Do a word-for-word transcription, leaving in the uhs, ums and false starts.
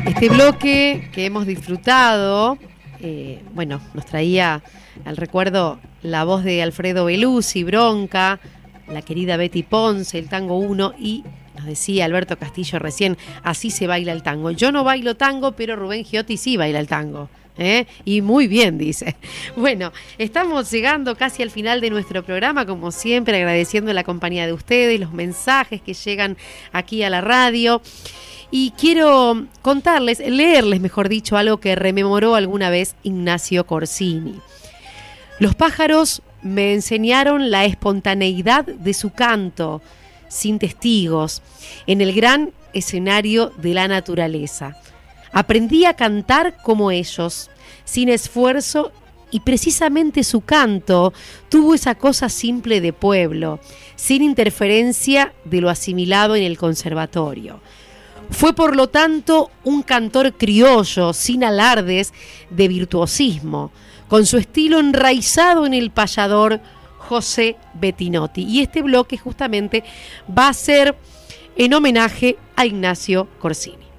Este bloque que hemos disfrutado, eh, bueno, nos traía al recuerdo la voz de Alfredo Belusi, Bronca, la querida Betty Ponce, el tango uno, y nos decía Alberto Castillo recién, así se baila el tango. Yo no bailo tango, pero Rubén Giotti sí baila el tango. ¿Eh? Y muy bien, dice. Bueno, estamos llegando casi al final de nuestro programa, como siempre, agradeciendo la compañía de ustedes, los mensajes que llegan aquí a la radio. Y quiero contarles, leerles, mejor dicho, algo que rememoró alguna vez Ignacio Corsini. Los pájaros me enseñaron la espontaneidad de su canto, sin testigos, en el gran escenario de la naturaleza. Aprendí a cantar como ellos, sin esfuerzo, y precisamente su canto tuvo esa cosa simple de pueblo, sin interferencia de lo asimilado en el conservatorio. Fue, por lo tanto, un cantor criollo, sin alardes de virtuosismo, con su estilo enraizado en el payador José Bettinotti. Y este bloque justamente va a ser en homenaje a Ignacio Corsini.